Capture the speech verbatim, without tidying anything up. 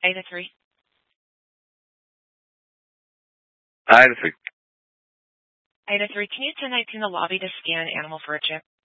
Ida three. Ida three. Ida three, can you ten nineteen the lobby to scan an animal for a chip?